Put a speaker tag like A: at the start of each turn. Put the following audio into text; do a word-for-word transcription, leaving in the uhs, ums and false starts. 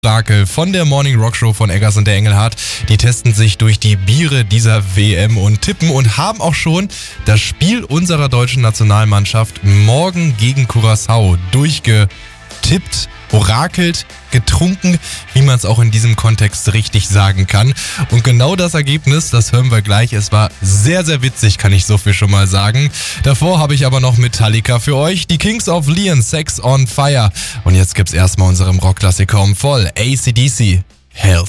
A: Orakel von der Morning Rock Show von Eggers und der Engelhardt. Die testen sich durch die Biere dieser W M und tippen und haben auch schon das Spiel unserer deutschen Nationalmannschaft morgen gegen Curaçao durchgetippt, orakelt, getrunken, wie man es auch in diesem Kontext richtig sagen kann. Und genau das Ergebnis, das hören wir gleich. Es war sehr, sehr witzig, kann ich so viel schon mal sagen. Davor habe ich aber noch Metallica für euch, die Kings of Leon, Sex on Fire. Und jetzt gibt's erstmal unserem Rockklassiker um voll, A C D C, Health.